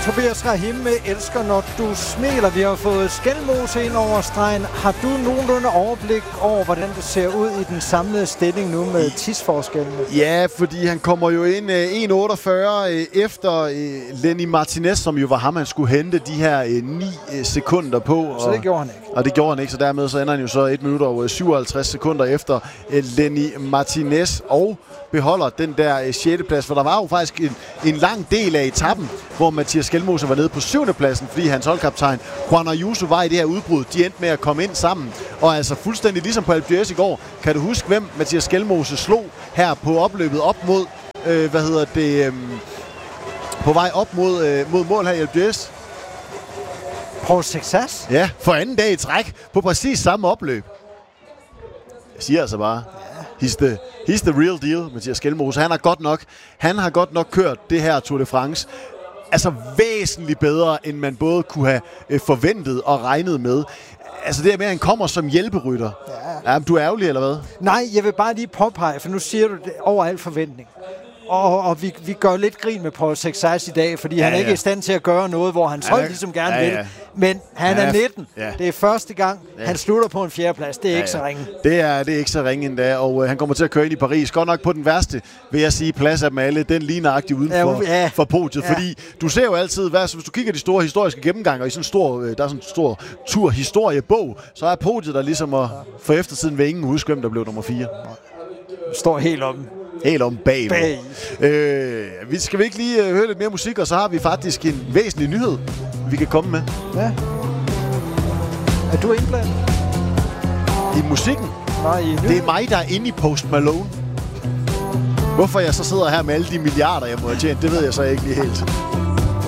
Tobias Rahim elsker, når du smiler. Vi har fået Skelmose ind over stregen. Har du nogenlunde overblik over, hvordan det ser ud i den samlede stilling nu med tidsforskellen? Ja, fordi han kommer jo ind 1.48 efter Lenny Martinez, som jo var ham, han skulle hente de her 9 sekunder på. Så det gjorde han ikke. Og det gjorde han ikke, så dermed så ender han jo så 1 minut og 57 sekunder efter Lenny Martinez og beholder den der 6. plads. For der var jo faktisk en lang del af etappen, hvor Mathias Skelmose var nede på 7. pladsen, fordi hans holdkaptajn Juan Ayuso var i det her udbrud. De endte med at komme ind sammen. Og altså fuldstændig ligesom på Alpe d'Huez i går, kan du huske, hvem Mathias Skelmose slog her på opløbet op mod, på vej op mod mål her i Alpe d'Huez? Paul Sexas? Ja, for anden dag i træk på præcis samme opløb. Jeg siger altså bare, he's the real deal, Mathias Skelmose. Han har godt nok kørt det her Tour de France altså væsentligt bedre, end man både kunne have forventet og regnet med. Altså det med, at han kommer som hjælperytter. Ja, du er ærgerlig, eller hvad? Nej, jeg vil bare lige påpege, for nu siger du det over al forventning. Og vi gør lidt grin med Paul Sexas i dag, fordi han er ikke i stand til at gøre noget, hvor hans hold ligesom gerne vil. Men han er 19. Ja. Det er første gang, han slutter på en 4. plads. Det er ikke så ringe. Det er ikke så ringe endda, og han kommer til at køre ind i Paris. Godt nok på den værste, vil jeg sige, plads af dem alle. Den lige nøjagtigt uden for podiet. Ja. Fordi du ser jo altid, hvis du kigger de store historiske gennemgange, og i der er sådan en stor turhistoriebog, så er podiet der ligesom at for eftertiden vil ingen huske, hvem der blev nummer 4. Står helt oppe. Helt om bag. Vi skal ikke lige høre lidt mere musik, og så har vi faktisk en væsentlig nyhed, vi kan komme med. Ja. Er du indblandet? I musikken? Nej, i det er mig, der er inde i Post Malone. Hvorfor jeg så sidder her med alle de milliarder, jeg må have tjent, det ved jeg så ikke lige helt.